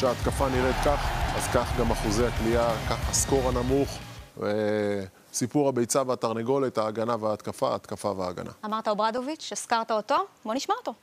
שההתקפה נראית כך, אז כך גם אחוזי הקליעה, כך הסקור הנמוך. סיפור הביצה והתרנגולת, ההגנה וההתקפה, ההתקפה וההגנה. אמרת אוברדוביץ', הזכרת אותו, בוא נשמע אותו.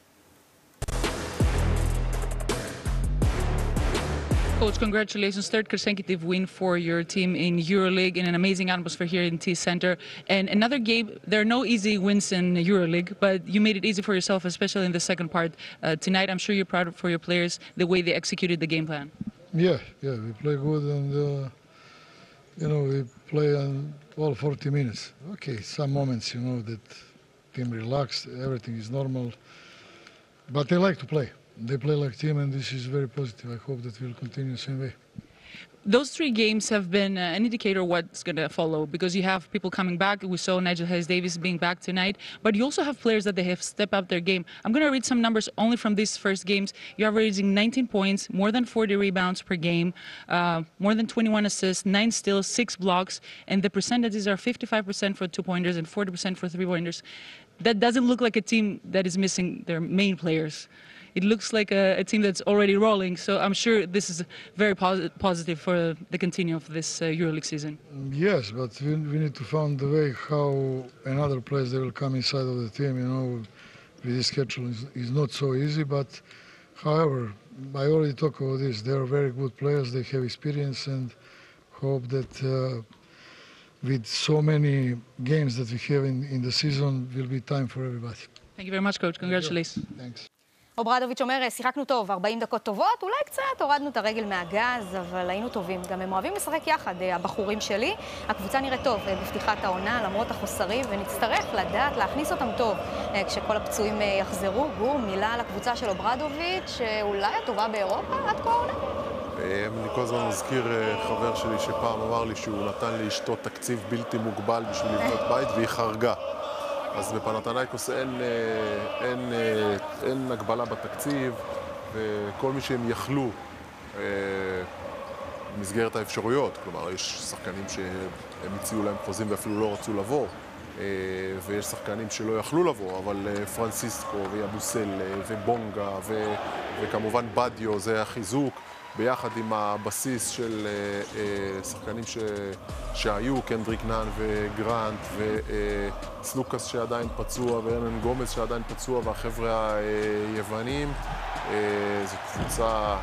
Coach, congratulations. Third consecutive win for your team in EuroLeague in an amazing atmosphere here in T-Center. And another game, there are no easy wins in EuroLeague, but you made it easy for yourself, especially in the second part. Tonight, I'm sure you're proud for your players, the way they executed the game plan. Yeah, we play good and, we play all 40 minutes. Okay, some moments, that team relaxed, everything is normal. But they like to play. They play like team, and this is very positive. I hope that we'll continue the same way. Those 3 games have been an indicator of what's going to follow, because you have people coming back. We saw Nigel Hayes-Davis being back tonight, but you also have players that they have stepped up their game. I'm going to read some numbers only from these first games. You're averaging 19 points, more than 40 rebounds per game, more than 21 assists, 9 steals, 6 blocks, and the percentages are 55% for 2-pointers and 40% for 3-pointers. That doesn't look like a team that is missing their main players. It looks like a team that's already rolling, so I'm sure this is very positive for the continue of this EuroLeague season. Yes, but we need to find the way how another players they will come inside of the team. With this schedule is not so easy, but however, I already talked about this. They are very good players. They have experience, and hope that with so many games that we have in the season, will be time for everybody. Thank you very much, Coach. Congratulations. Thanks. אוברדוביץ' אומר, שיחקנו טוב, 40 דקות טובות, אולי קצת הורדנו את הרגל מהגז, אבל היינו טובים. גם הם אוהבים לשחק יחד, הבחורים שלי. הקבוצה נראית טוב בפתיחת העונה, למרות החוסרים, ונצטרך לדעת להכניס אותם טוב כשכל הפצועים יחזרו. גור, מילה על הקבוצה של אוברדוביץ', אולי הטובה באירופה עד כה העונה? אני כל הזמן מזכיר חבר שלי שפעם אמר לי שהוא נתן לאשתו תקציב בלתי מוגבל בשביל לבנות בית, והיא חרגה. אז בפנתנייקוס אין הגבלה בתקציב, וכל מי שהם יכלו במסגרת האפשרויות, כלומר יש שחקנים שהם הציעו להם חוזים ואפילו לא רצו לבוא, ויש שחקנים שלא יכלו לבוא, אבל פרנסיסקו ויאבוסל ובונגה וכמובן בדיו, זה החיזוק, ביחד עם הבסיס של שחקנים שהיו, קנדריק נאן וגרנט וסלוקאס שעדיין פצוע וארנן גומז שעדיין פצוע והחבר'ה היוונים. זו קבוצה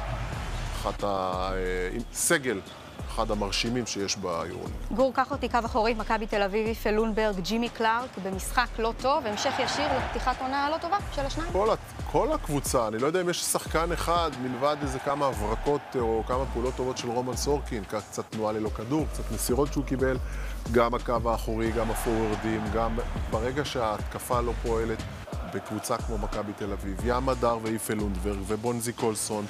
עם סגל אחד המרשימים שיש ביורוליג. גור, קח אותי קו אחורי, מכבי תל אביב, יפה לונברג, ג'ימי קלארק, במשחק לא טוב, המשך ישיר לפתיחת עונה לא טובה של השניים? כל הקבוצה, אני לא יודע אם יש שחקן אחד מלבד איזה כמה הברקות או כמה פעולות טובות של רומן סורקין, קצת תנועה ללא כדור, קצת מסירות שהוא קיבל, גם הקו האחורי, גם הפורורדים, גם ברגע שההתקפה לא פועלת בקבוצה כמו מכבי תל אביב, ים הדר ואיפה לונדברג ובונזי קולסון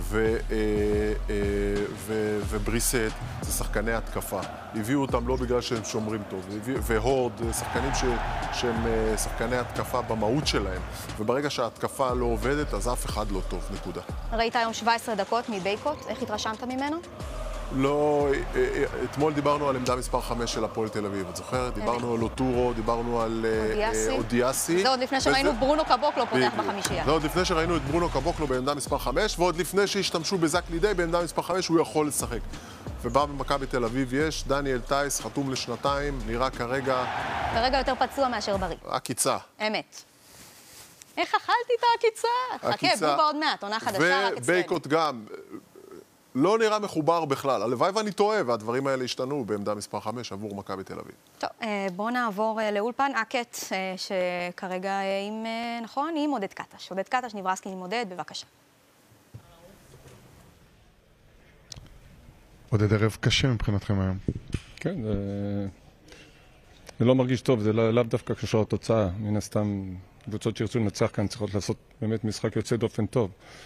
ובריסט, זה שחקני התקפה. הביאו אותם לא בגלל שהם שומרים טוב, והורד, שחקנים שהם שחקני התקפה במהות שלהם, וברגע שההתקפה לא עובדת, אז אף אחד לא טוב, נקודה. ראית היום 17 דקות מבייקוט, איך התרשמת ממנו? לא, אתמול דיברנו על עמדה מספר 5 של הפועל תל אביב, את זוכרת? דיברנו על לוטורו, דיברנו על אודיאסי. זה עוד לפני שראינו את ברונו קבוקלו פותח בחמישייה. זה עוד לפני שראינו את ברונו קבוקלו בעמדה מספר 5, ועוד לפני שהשתמשו בזק לידי בעמדה מספר 5, הוא יכול לשחק. ובא במכבי תל אביב יש, דניאל טייס, חתום לשנתיים, נראה כרגע יותר פצוע מאשר בריא. עקיצה. אמת. איך אכלתי את העקיצה? חכה, בובה עוד מעט, עונה חדשה רק אצלנו. ובייקוט גם. לא נראה מחובר בכלל. הלוואי ואני טועה, והדברים האלה השתנו בעמדה מספר 5 עבור מכבי תל אביב. טוב, בואו נעבור לאולפן אקט, שכרגע עם עודד קטש. עודד קטש, נברסקי עם עודד, בבקשה. עודד, ערב קשה מבחינתכם היום. כן, זה לא מרגיש טוב, זה לאו דווקא קשור לתוצאה. מן הסתם, קבוצות שירצו לנצח כאן צריכות לעשות באמת משחק יוצא דופן טוב.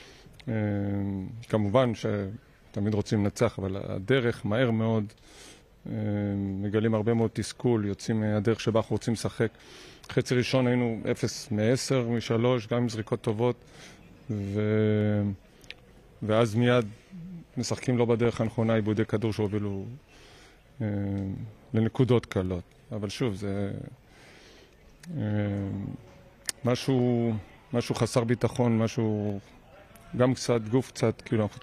כמובן שתמיד רוצים לנצח, אבל הדרך מהר מאוד, מגלים הרבה מאוד תסכול, יוצאים מהדרך שבה אנחנו רוצים לשחק. חצי ראשון היינו 0 מ-10, מ-3, גם עם זריקות טובות, ואז מיד משחקים לא בדרך הנכונה, עיבודי כדור שהובילו לנקודות קלות. אבל שוב, זה משהו חסר ביטחון, משהו גם קצת גוף קצת, כאילו אנחנו